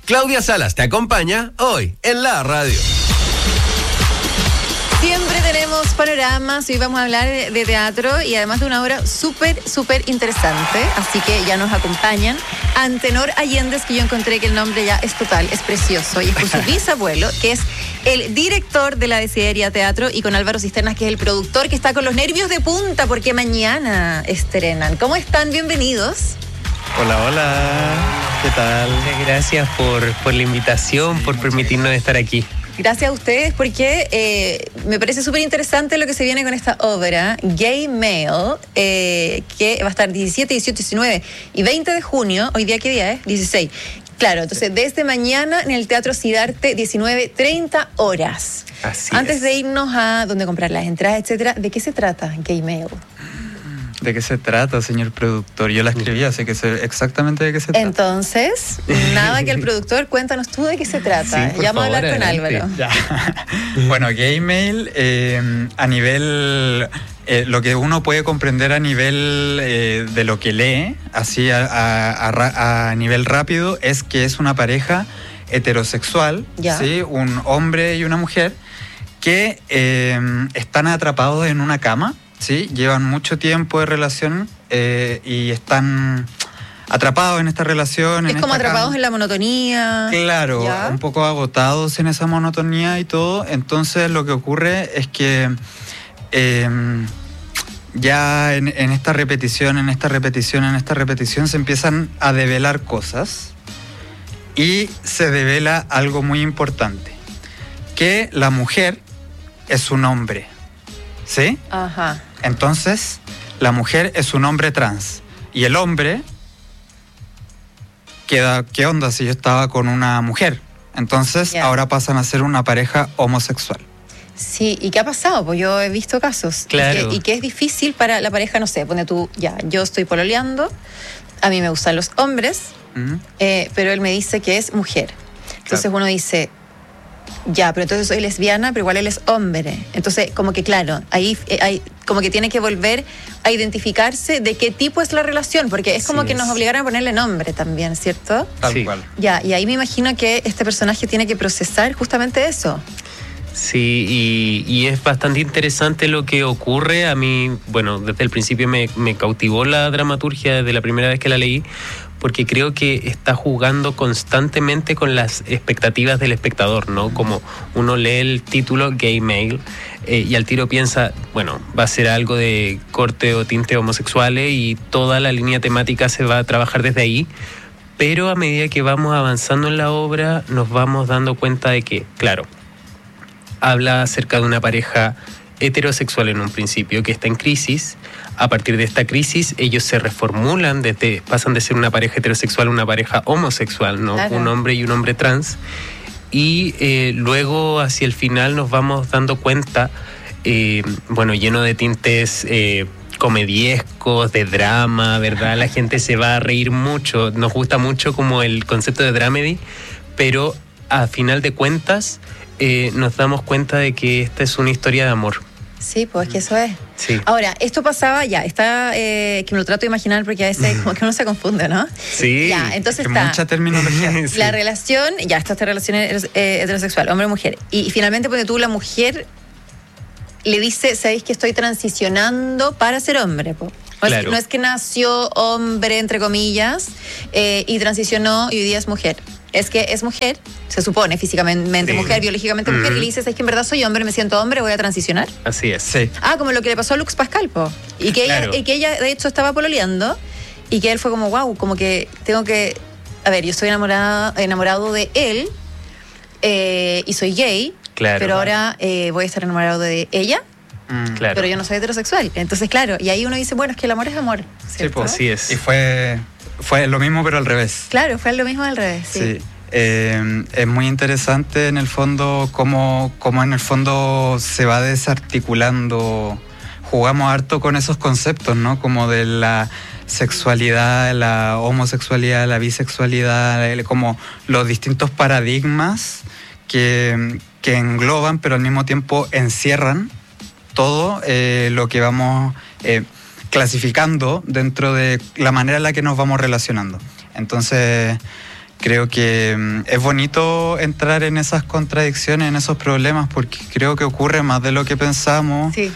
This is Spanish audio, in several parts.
Claudia Salas te acompaña hoy en la radio. Siempre tenemos panoramas, hoy vamos a hablar de teatro y además de una obra súper interesante, así que ya nos acompañan Antenor Allendez, que yo encontré que el nombre ya es total, es precioso, y es por su bisabuelo, que es el director de la Desideria Teatro, y con Álvaro Cisternas, que es el productor, que está con los nervios de punta porque mañana estrenan. ¿Cómo están? Bienvenidos. Hola, ¿qué tal? Muchas gracias por la invitación, por permitirnos estar aquí. Gracias a ustedes porque me parece súper interesante lo que se viene con esta obra, Gay Male, que va a estar 17, 18, 19 y 20 de junio. ¿Hoy día qué día es? 16. Claro, entonces desde mañana en el Teatro Sidarte, 19:30 horas. Así Antes es. de irnos a donde comprar las entradas, etcétera, ¿de qué se trata Gay Male? ¿De qué se trata, señor productor? Yo la escribí, así que sé exactamente de qué se trata. Entonces, nada que el productor, cuéntanos tú de qué se trata. Sí, por Ya vamos a hablar favor, con adelante. Álvaro. Ya. Bueno, Gay Male, a nivel... lo que uno puede comprender a nivel de lo que lee, así a nivel rápido, es que es una pareja heterosexual, ¿sí? Un hombre y una mujer, que están atrapados en una cama, ¿sí? Llevan mucho tiempo de relación y están atrapados en esta relación. Es como atrapados en la monotonía. Claro, ¿ya? Un poco agotados en esa monotonía y todo. Entonces lo que ocurre es que ya en esta repetición se empiezan a develar cosas, y se devela algo muy importante, que la mujer es un hombre, ¿sí? Ajá. Entonces, la mujer es un hombre trans, y el hombre queda, ¿qué onda si yo estaba con una mujer? Entonces, ahora pasan a ser una pareja homosexual. Sí, ¿y qué ha pasado? Pues yo he visto casos. Claro. Y que es difícil para la pareja, no sé, pone tú, ya, yo estoy pololeando, a mí me gustan los hombres, pero él me dice que es mujer. Entonces uno dice, ya, pero entonces soy lesbiana, pero igual él es hombre. Entonces, como que claro, ahí como que tiene que volver a identificarse de qué tipo es la relación, porque es como que nos obligaron a ponerle nombre también, ¿cierto? Tal cual. Ya, y ahí me imagino que este personaje tiene que procesar justamente eso. Sí, y es bastante interesante lo que ocurre. A mí, bueno, desde el principio me cautivó la dramaturgia desde la primera vez que la leí, porque creo que está jugando constantemente con las expectativas del espectador, ¿no? Como uno lee el título Gay Male y al tiro piensa, bueno, va a ser algo de corte o tinte homosexuales, y toda la línea temática se va a trabajar desde ahí. Pero a medida que vamos avanzando en la obra nos vamos dando cuenta de que, claro, habla acerca de una pareja heterosexual en un principio que está en crisis. A partir de esta crisis ellos se reformulan, pasan de ser una pareja heterosexual a una pareja homosexual, ¿no? Claro. Un hombre y un hombre trans. Y luego hacia el final nos vamos dando cuenta, bueno, lleno de tintes comediescos, de drama, ¿verdad? La gente se va a reír mucho, nos gusta mucho como el concepto de dramedy, pero a final de cuentas nos damos cuenta de que esta es una historia de amor. Sí, pues que eso es. Sí. Ahora, esto pasaba ya, está, que me lo trato de imaginar porque a veces como que uno se confunde, ¿no? Sí. Ya, entonces Que está mucha terminología. Sí. la relación, ya está esta relación heterosexual, hombre-mujer. Y finalmente, porque tú, la mujer, le dice, ¿sabéis que estoy transicionando para ser hombre? Po? Claro. No es que nació hombre, entre comillas, y transicionó y hoy día es mujer. Es que es mujer, se supone, físicamente Sí. mujer, biológicamente mujer, y le dices, es que en verdad soy hombre, me siento hombre, voy a transicionar. Así es. Sí. Ah, como lo que le pasó a Lux Pascal, po. Y que, Claro. ella, de hecho, estaba pololeando, y que él fue como, wow, como que tengo que... A ver, yo estoy enamorado de él, y soy gay, Claro. pero ahora voy a estar enamorado de ella, Claro. pero yo no soy heterosexual. Entonces, claro, y ahí uno dice, bueno, es que el amor es amor, Sí, ¿cierto? pues. Así es. Y fue lo mismo, pero al revés. Claro, fue lo mismo al revés, sí. Sí. Es muy interesante en el fondo cómo en el fondo se va desarticulando. Jugamos harto con esos conceptos, ¿no? Como de la sexualidad, la homosexualidad, la bisexualidad, como los distintos paradigmas que engloban, pero al mismo tiempo encierran todo lo que vamos clasificando dentro de la manera en la que nos vamos relacionando. Entonces, creo que es bonito entrar en esas contradicciones, en esos problemas, porque creo que ocurre más de lo que pensamos. Sí.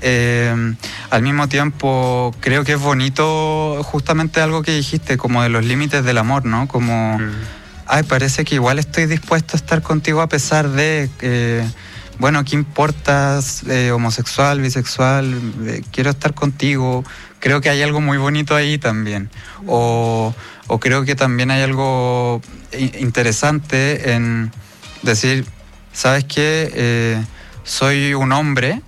Al mismo tiempo, creo que es bonito justamente algo que dijiste, como de los límites del amor, ¿no? Como, ay, parece que igual estoy dispuesto a estar contigo a pesar de, bueno, ¿qué importas? Homosexual, bisexual, quiero estar contigo. Creo que hay algo muy bonito ahí también. O creo que también hay algo interesante en decir, ¿sabes qué? Soy un hombre.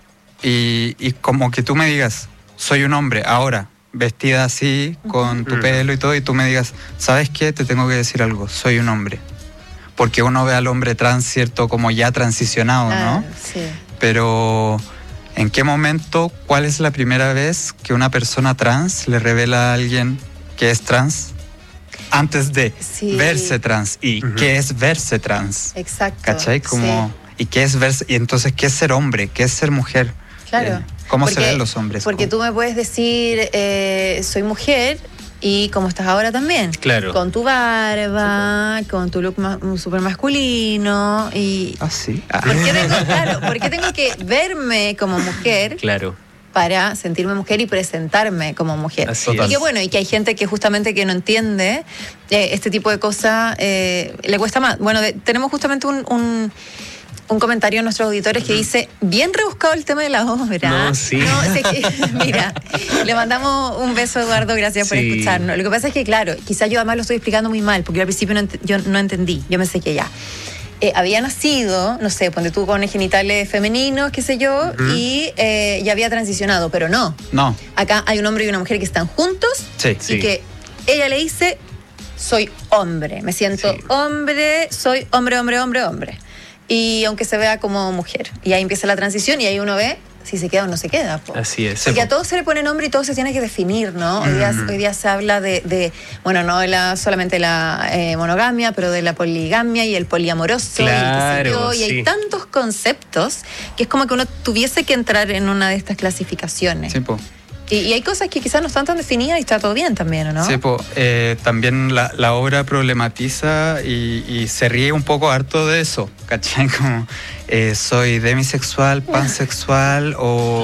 Y como que tú me digas, soy un hombre, ahora, vestida así, con tu pelo y todo, y tú me digas, ¿sabes qué? Te tengo que decir algo, soy un hombre. Porque uno ve al hombre trans, ¿cierto? Como ya transicionado, ¿no? Sí. Pero, ¿en qué momento, cuál es la primera vez que una persona trans le revela a alguien que es trans? Antes de verse trans. ¿Y qué es verse trans? Exacto. ¿Cachai? Como, ¿y qué es verse? Y entonces, ¿qué es ser hombre? ¿Qué es ser mujer? Claro. ¿Cómo se ven los hombres? Porque tú me puedes decir, soy mujer, y como estás ahora también. Claro. Con tu barba, con tu look súper masculino. Y ¿Ah, sí? ¿Por qué tengo que verme como mujer? Claro. Para sentirme mujer y presentarme como mujer. Así y que bueno, y que hay gente que justamente que no entiende este tipo de cosas, le cuesta más. Bueno, tenemos justamente un comentario a nuestros auditores que dice, bien rebuscado el tema de la obra. No, sí. Mira, le mandamos un beso a Eduardo, gracias por escucharnos. Lo que pasa es que, claro, quizás yo además lo estoy explicando muy mal, porque yo al principio yo no entendí, yo pensé que ya. Había nacido, no sé, ponte tú con genitales femeninos, qué sé yo, y ya había transicionado, pero no. No. Acá hay un hombre y una mujer que están juntos y que ella le dice, soy hombre, me siento hombre, soy hombre. Y aunque se vea como mujer. Y ahí empieza la transición y ahí uno ve si se queda o no se queda. Po. Así es. Porque a todos se le pone nombre y todo se tiene que definir, ¿no? Hoy día se habla de bueno, no de solamente la monogamia, pero de la poligamia y el poliamoroso. Claro, y hay tantos conceptos que es como que uno tuviese que entrar en una de estas clasificaciones. Sí, po. Y hay cosas que quizás no están tan definidas y está todo bien también, ¿o no? Sí, po, también la obra problematiza y se ríe un poco harto de eso, ¿cachai? Como soy demisexual, pansexual o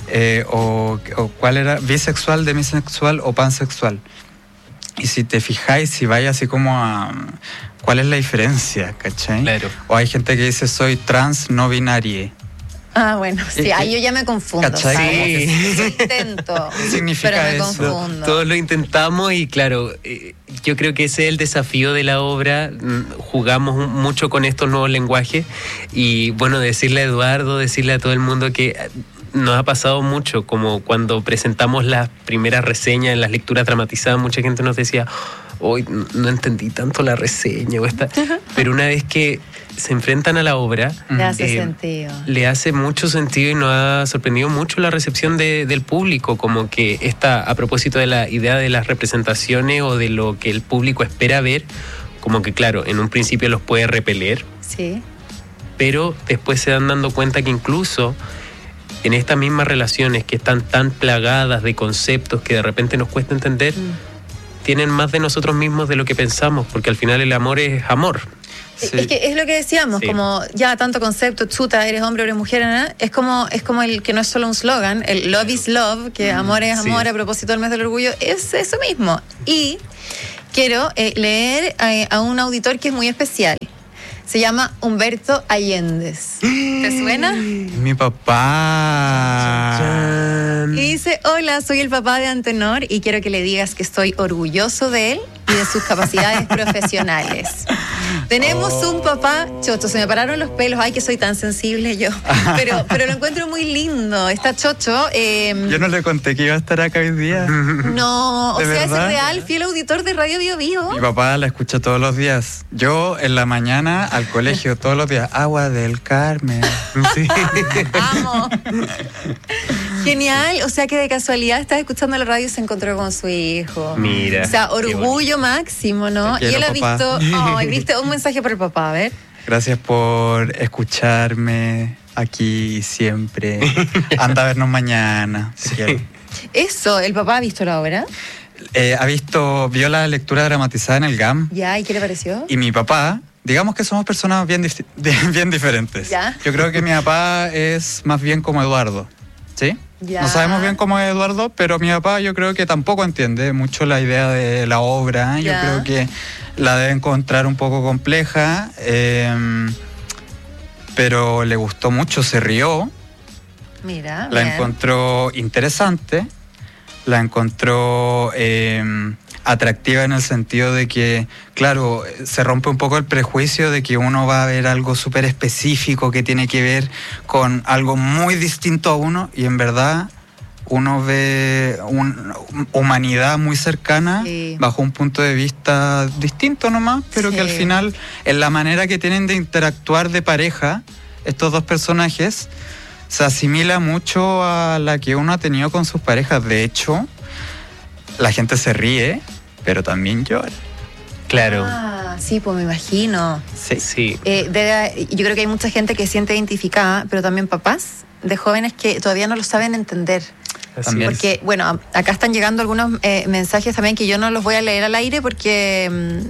¿cuál era? Bisexual, demisexual o pansexual. Y si te fijáis, si vais así como a ¿cuál es la diferencia? ¿Cachai? Claro. O hay gente que dice soy trans no binarie. Ah, bueno, sí, ahí yo ya me confundo. ¿Cachai? Sí. Yo intento, ¿Qué significa pero me eso? confundo. Todos lo intentamos y claro, yo creo que ese es el desafío de la obra. Jugamos mucho con estos nuevos lenguajes y bueno, decirle a Eduardo, decirle a todo el mundo que nos ha pasado mucho, como cuando presentamos las primeras reseñas en las lecturas dramatizadas, mucha gente nos decía, hoy no entendí tanto la reseña o esta, pero una vez que se enfrentan a la obra, le hace sentido. Le hace mucho sentido y nos ha sorprendido mucho la recepción del público, como que a propósito de la idea de las representaciones o de lo que el público espera ver, como que claro, en un principio los puede repeler, sí, pero después se dan dando cuenta que incluso en estas mismas relaciones que están tan plagadas de conceptos que de repente nos cuesta entender, tienen más de nosotros mismos de lo que pensamos, porque al final el amor es amor. Sí. Es que es lo que decíamos, como ya tanto concepto, chuta, eres hombre o eres mujer, ¿no? Es como el que no es solo un slogan, el love is love, que amor es amor a propósito del mes del orgullo, es eso mismo. Y quiero leer a un auditor que es muy especial. Se llama Humberto Allendez. ¿Te suena? Mi papá. Y dice, hola, soy el papá de Antenor y quiero que le digas que estoy orgulloso de él y de sus capacidades profesionales. Tenemos un papá chocho, se me pararon los pelos, ay que soy tan sensible yo, pero lo encuentro muy lindo, está chocho. Yo no le conté que iba a estar acá hoy día. No, o sea, verdad? es real, fiel auditor de Radio Bio Bio. Mi papá la escucha todos los días. Yo en la mañana al colegio todos los días, Agua del Carmen. Sí. Amo. Genial, o sea que de casualidad estás escuchando la radio y se encontró con su hijo. Mira. O sea, orgullo máximo, ¿no? Te quiero, y él ha papá. visto, viste un mensaje para el papá, a ver. Gracias por escucharme aquí siempre. Anda a vernos mañana. Si quieres. Eso, ¿el papá ha visto la obra? vio la lectura dramatizada en el GAM. Ya, ¿y qué le pareció? Y mi papá, digamos que somos personas bien diferentes. ¿Ya? Yo creo que mi papá es más bien como Eduardo, ¿sí? Ya. No sabemos bien cómo es Eduardo, pero mi papá yo creo que tampoco entiende mucho la idea de la obra. Ya. Yo creo que la debe encontrar un poco compleja, pero le gustó mucho, se rió. Mira, La bien. encontró interesante, la encontró atractiva en el sentido de que, claro, se rompe un poco el prejuicio de que uno va a ver algo súper específico que tiene que ver con algo muy distinto a uno, y en verdad uno ve una humanidad muy cercana, Sí. bajo un punto de vista distinto nomás, pero Sí. que al final, en la manera que tienen de interactuar de pareja, estos dos personajes, se asimila mucho a la que uno ha tenido con sus parejas. De hecho, la gente se ríe, pero también llora. Claro. Ah, sí, pues me imagino. Sí. Yo creo que hay mucha gente que se siente identificada, pero también papás de jóvenes que todavía no lo saben entender. Así También. es. Porque, bueno, acá están llegando algunos mensajes también que yo no los voy a leer al aire porque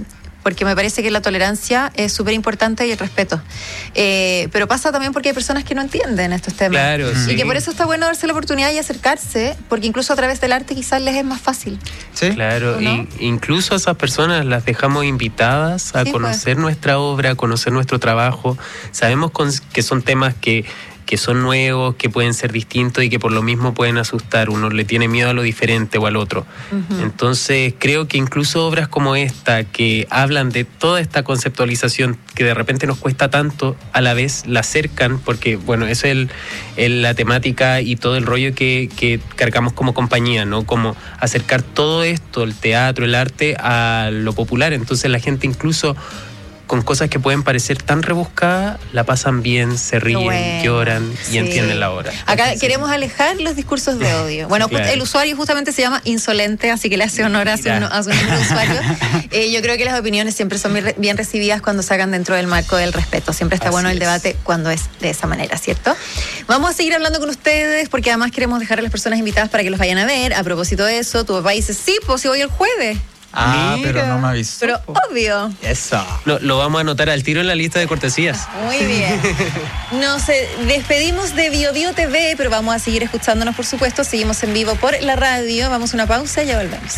me parece que la tolerancia es súper importante y el respeto. Pero pasa también porque hay personas que no entienden estos temas. Claro, Y sí. que por eso está bueno darse la oportunidad y acercarse, porque incluso a través del arte quizás les es más fácil. ¿Sí? Claro, ¿O no? y incluso a esas personas las dejamos invitadas a Sí, conocer nuestra obra, a conocer nuestro trabajo. Sabemos que son temas que son nuevos, que pueden ser distintos y que por lo mismo pueden asustar. Uno le tiene miedo a lo diferente o al otro. Ujú. Entonces creo que incluso obras como esta, que hablan de toda esta conceptualización que de repente nos cuesta tanto, a la vez la acercan, porque bueno, eso es la temática y todo el rollo que cargamos como compañía, ¿no? Como acercar todo esto, el teatro, el arte, a lo popular. Entonces la gente incluso con cosas que pueden parecer tan rebuscadas, la pasan bien, se ríen, Bueno, lloran y sí. entienden la obra. Acá Entonces, queremos alejar los discursos de odio. Bueno, Claro. el usuario justamente se llama Insolente, así que le hace honor a su Mira. nombre de usuario. Yo creo que las opiniones siempre son bien recibidas cuando se hagan dentro del marco del respeto. Siempre está Así bueno el es. debate cuando es de esa manera, ¿cierto? Vamos a seguir hablando con ustedes porque además queremos dejar a las personas invitadas para que los vayan a ver. A propósito de eso, tu papá dice, sí, pues si voy el jueves. Ah, Mira. pero no me avisó. Pero obvio. Eso. Lo vamos a anotar al tiro en la lista de cortesías. Muy bien. Nos despedimos de Bio Bio TV, pero vamos a seguir escuchándonos, por supuesto. Seguimos en vivo por la radio. Vamos a una pausa y ya volvemos.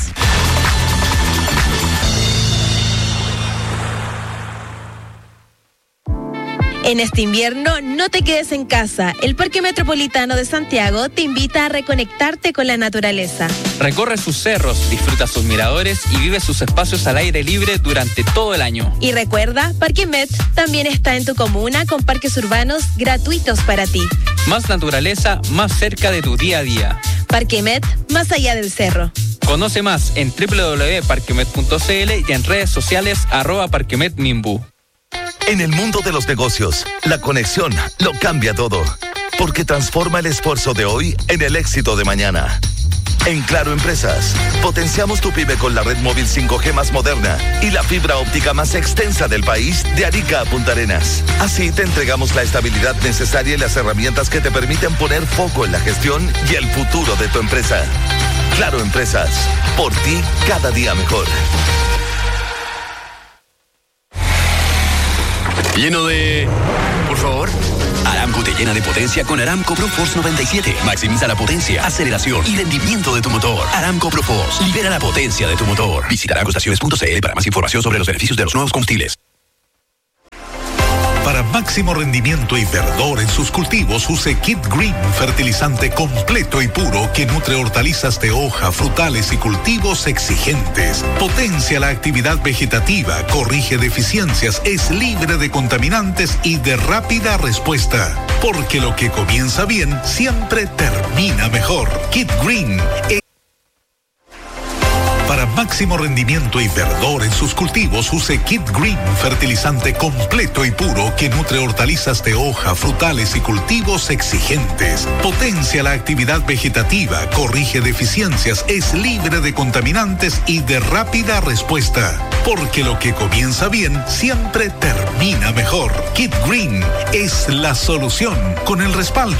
En este invierno, no te quedes en casa. El Parque Metropolitano de Santiago te invita a reconectarte con la naturaleza. Recorre sus cerros, disfruta sus miradores y vive sus espacios al aire libre durante todo el año. Y recuerda, Parque Met también está en tu comuna con parques urbanos gratuitos para ti. Más naturaleza, más cerca de tu día a día. Parque Met, más allá del cerro. Conoce más en www.parquemet.cl y en redes sociales @parquemetmimbu. En el mundo de los negocios, la conexión lo cambia todo, porque transforma el esfuerzo de hoy en el éxito de mañana. En Claro Empresas, potenciamos tu pyme con la red móvil 5G más moderna y la fibra óptica más extensa del país, de Arica a Punta Arenas. Así te entregamos la estabilidad necesaria y las herramientas que te permiten poner foco en la gestión y el futuro de tu empresa. Claro Empresas, por ti cada día mejor. Lleno de... Por favor. Aramco te llena de potencia con Aramco ProForce 97. Maximiza la potencia, aceleración y rendimiento de tu motor. Aramco ProForce. Libera la potencia de tu motor. Visita aramcoestaciones.cl para más información sobre los beneficios de los nuevos combustibles. Para máximo rendimiento y verdor en sus cultivos, use Kit Green, fertilizante completo y puro que nutre hortalizas de hoja, frutales y cultivos exigentes. Potencia la actividad vegetativa, corrige deficiencias, es libre de contaminantes y de rápida respuesta. Porque lo que comienza bien siempre termina mejor. Kit Green. Para máximo rendimiento y verdor en sus cultivos, use Kit Green, fertilizante completo y puro que nutre hortalizas de hoja, frutales y cultivos exigentes. Potencia la actividad vegetativa, corrige deficiencias, es libre de contaminantes y de rápida respuesta. Porque lo que comienza bien siempre termina mejor. Kit Green es la solución, con el respaldo